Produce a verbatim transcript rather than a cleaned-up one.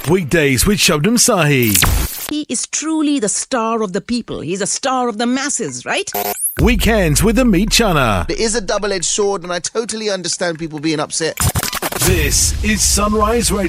weekdays with Shabnam Sahi. He is truly the star of the people. He's a star of the masses, right? Weekends with Amit Chana. It is a double-edged sword, and I totally understand people being upset. This is Sunrise Radio.